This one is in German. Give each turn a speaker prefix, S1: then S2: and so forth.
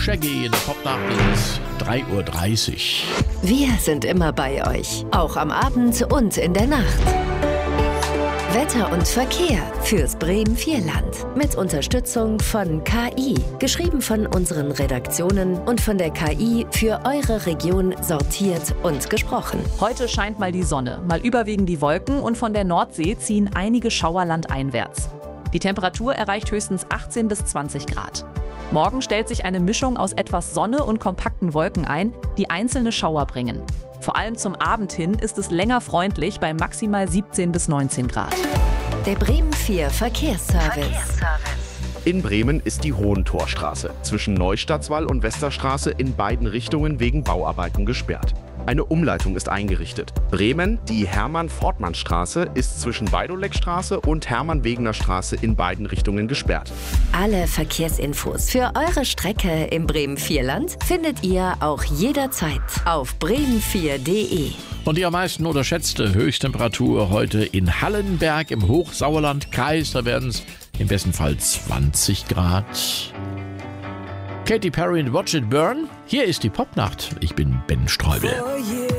S1: Shaggy in der Popnacht ist 3:30 Uhr.
S2: Wir sind immer bei euch, auch am Abend und in der Nacht. Wetter und Verkehr fürs Bremen-Vierland. Mit Unterstützung von KI. Geschrieben von unseren Redaktionen und von der KI für eure Region sortiert und gesprochen.
S3: Heute scheint mal die Sonne, mal überwiegend die Wolken und von der Nordsee ziehen einige Schauer landeinwärts. Die Temperatur erreicht höchstens 18 bis 20 Grad. Morgen stellt sich eine Mischung aus etwas Sonne und kompakten Wolken ein, die einzelne Schauer bringen. Vor allem zum Abend hin ist es länger freundlich bei maximal 17 bis 19 Grad.
S2: Der Bremen 4 Verkehrsservice.
S4: In Bremen ist die Hohentorstraße zwischen Neustadtswall und Westerstraße in beiden Richtungen wegen Bauarbeiten gesperrt. Eine Umleitung ist eingerichtet. Bremen, die Hermann-Fortmann-Straße ist zwischen Weidoleckstraße und Hermann-Wegener-Straße in beiden Richtungen gesperrt.
S2: Alle Verkehrsinfos für eure Strecke im Bremen-Vierland findet ihr auch jederzeit auf bremen4.de.
S1: Und die am meisten unterschätzte Höchsttemperatur heute in Hallenberg im Hochsauerland Kais. Da werden es im besten Fall 20 Grad. Katy Perry und Watch It Burn. Hier ist die Popnacht. Ich bin Ben Streubel.